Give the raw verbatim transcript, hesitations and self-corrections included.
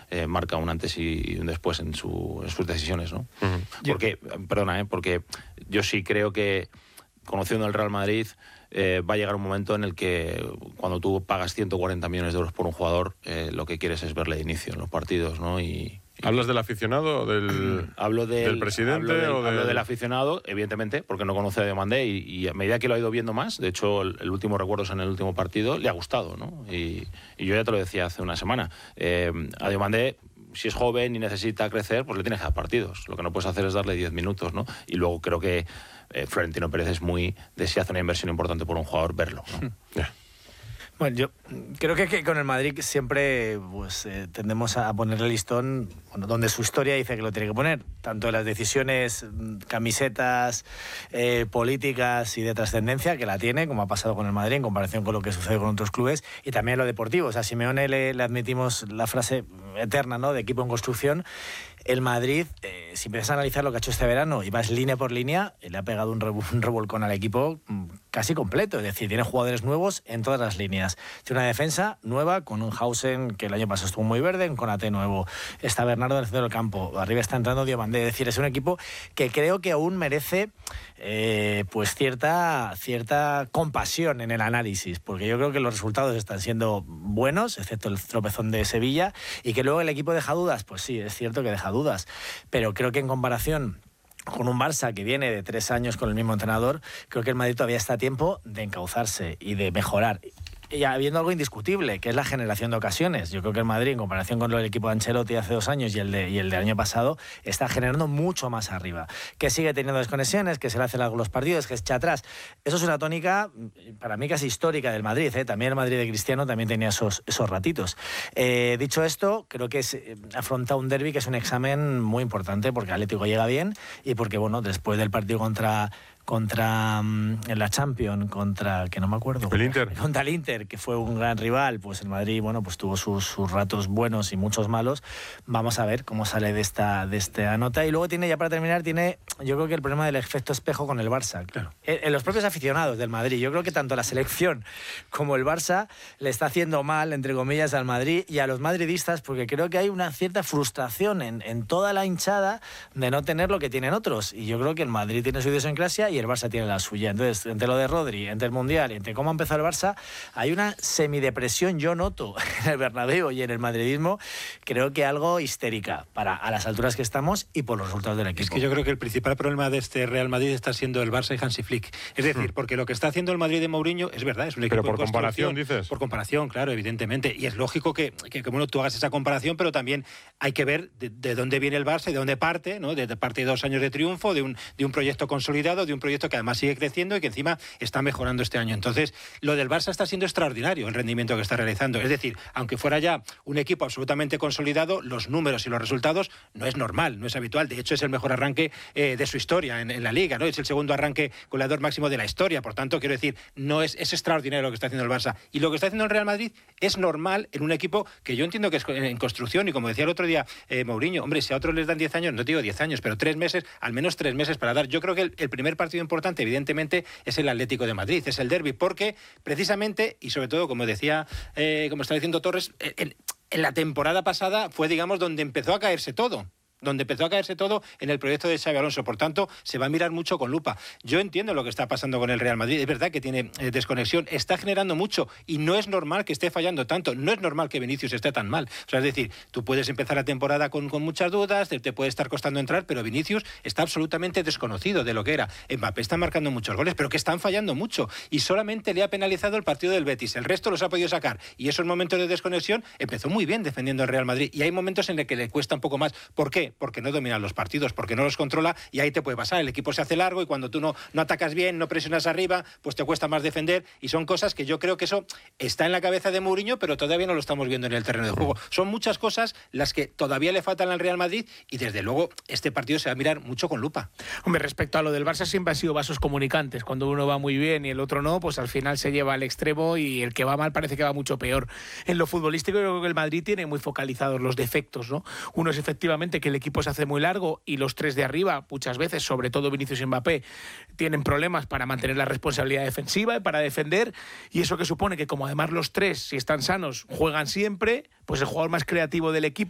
eh, marca un antes y un después en, su, en sus decisiones, ¿no? Uh-huh. Porque, perdona, ¿eh? porque yo sí creo que, conociendo el Real Madrid, eh, va a llegar un momento en el que cuando tú pagas ciento cuarenta millones de euros por un jugador, eh, lo que quieres es verle de inicio en los partidos, ¿no? Y ¿Hablas del aficionado o del, hablo del, del presidente? Hablo del, o del... hablo del aficionado, evidentemente, porque no conoce a Diomandé y, y a medida que lo ha ido viendo más, de hecho, el, el último recuerdo es en el último partido, le ha gustado, ¿no? Y, y yo ya te lo decía hace una semana. Eh, a Diomandé, si es joven y necesita crecer, pues le tienes que dar partidos. Lo que no puedes hacer es darle diez minutos, ¿no? Y luego creo que eh, Florentino Pérez es muy de si hace una inversión importante por un jugador, verlo, ¿no? Yeah. Bueno, yo creo que, que con el Madrid siempre pues, eh, tendemos a ponerle el listón bueno, donde su historia dice que lo tiene que poner, tanto en las decisiones, camisetas, eh, políticas y de trascendencia, que la tiene, como ha pasado con el Madrid en comparación con lo que sucede con otros clubes, y también lo deportivo. O sea, a Simeone le, le admitimos la frase eterna, ¿no?, de equipo en construcción. El Madrid, eh, si empiezas a analizar lo que ha hecho este verano y vas línea por línea, le ha pegado un, rev- un revolcón al equipo casi completo. Es decir, tiene jugadores nuevos en todas las líneas. Tiene una defensa nueva con un Hausen que el año pasado estuvo muy verde, un Konaté nuevo. Está Bernardo en el centro del campo. Arriba está entrando Diomandé. Es decir, es un equipo que creo que aún merece eh, pues cierta, cierta compasión en el análisis, porque yo creo que los resultados están siendo buenos, excepto el tropezón de Sevilla, y que luego el equipo deja dudas. Pues sí, es cierto que deja dudas, pero creo que en comparación con un Barça que viene de tres años con el mismo entrenador, creo que el Madrid todavía está a tiempo de encauzarse y de mejorar. Y habiendo algo indiscutible, que es la generación de ocasiones. Yo creo que el Madrid, en comparación con el equipo de Ancelotti hace dos años y el, de, y el del año pasado, está generando mucho más arriba. Que sigue teniendo desconexiones, que se le hacen largos los partidos, que echa atrás. Eso es una tónica, para mí, casi histórica del Madrid, ¿eh? También el Madrid de Cristiano también tenía esos, esos ratitos. Eh, dicho esto, creo que es, eh, afronta un derbi que es un examen muy importante, porque el Atlético llega bien y porque, bueno, después del partido contra... contra en la Champions, contra, que no me acuerdo, el Inter. Contra el Inter, que fue un gran rival, pues el Madrid, bueno, pues tuvo sus, sus ratos buenos y muchos malos. Vamos a ver cómo sale de esta, de esta nota. Y luego tiene, ya para terminar, tiene, yo creo que el problema del efecto espejo con el Barça. Claro. En, en los propios aficionados del Madrid, yo creo que tanto la selección como el Barça le está haciendo mal, entre comillas, al Madrid y a los madridistas, porque creo que hay una cierta frustración en, en toda la hinchada de no tener lo que tienen otros. Y yo creo que el Madrid tiene su idiosincrasia y el Barça tiene la suya. Entonces, entre lo de Rodri, entre el Mundial, entre cómo ha empezado el Barça, hay una semidepresión, yo noto, en el Bernabéu y en el madridismo, creo que algo histérica para a las alturas que estamos y por los resultados del equipo. Es que yo creo que el principal problema de este Real Madrid está siendo el Barça y Hansi Flick. Es decir, porque lo que está haciendo el Madrid de Mourinho es verdad, es un equipo pero por en comparación, dices. Por comparación, claro, evidentemente. Y es lógico que, que, que bueno, tú hagas esa comparación, pero también hay que ver de, de dónde viene el Barça y de dónde parte, ¿no? De, de parte de dos años de triunfo, de un, de un proyecto consolidado, de un proyecto que además sigue creciendo y que encima está mejorando este año. Entonces, lo del Barça está siendo extraordinario, el rendimiento que está realizando. Es decir, aunque fuera ya un equipo absolutamente consolidado, los números y los resultados no es normal, no es habitual. De hecho, es el mejor arranque eh, de su historia en, en la Liga, ¿no? Es el segundo arranque goleador máximo de la historia. Por tanto, quiero decir, no es, es extraordinario lo que está haciendo el Barça. Y lo que está haciendo el Real Madrid es normal en un equipo que yo entiendo que es en construcción. Y como decía el otro día eh, Mourinho, hombre, si a otros les dan diez años, no te digo diez años, pero tres meses, al menos tres meses para dar. Yo creo que el, el primer partido importante, evidentemente, es el Atlético de Madrid, es el derbi, porque precisamente, y sobre todo, como decía, eh, como está diciendo Torres, en, en la temporada pasada fue, digamos, donde empezó a caerse todo. donde empezó a caerse todo en el proyecto de Xabi Alonso. Por tanto, se va a mirar mucho con lupa. Yo entiendo lo que está pasando con el Real Madrid. Es verdad que tiene eh, desconexión, está generando mucho y no es normal que esté fallando tanto. No es normal que Vinicius esté tan mal. O sea, es decir, tú puedes empezar la temporada con, con muchas dudas, te, te puede estar costando entrar, pero Vinicius está absolutamente desconocido de lo que era. Mbappé está marcando muchos goles, pero que están fallando mucho y solamente le ha penalizado el partido del Betis. El resto los ha podido sacar y esos momentos de desconexión empezó muy bien defendiendo el Real Madrid y hay momentos en los que le cuesta un poco más. ¿Por qué? Porque no domina los partidos, porque no los controla y ahí te puede pasar. El equipo se hace largo y cuando tú no, no atacas bien, no presionas arriba, pues te cuesta más defender y son cosas que yo creo que eso está en la cabeza de Mourinho, pero todavía no lo estamos viendo en el terreno de juego. Son muchas cosas las que todavía le faltan al Real Madrid y desde luego este partido se va a mirar mucho con lupa. Hombre, respecto a lo del Barça siempre ha sido vasos comunicantes. Cuando uno va muy bien y el otro no, pues al final se lleva al extremo y el que va mal parece que va mucho peor. En lo futbolístico yo creo que el Madrid tiene muy focalizados los defectos, ¿no? Uno es efectivamente que el equipo se hace muy largo y los tres de arriba, muchas veces, sobre todo Vinicius y Mbappé, tienen problemas para mantener la responsabilidad defensiva y para defender, y eso que supone que como además los tres, si están sanos, juegan siempre, pues el jugador más creativo del equipo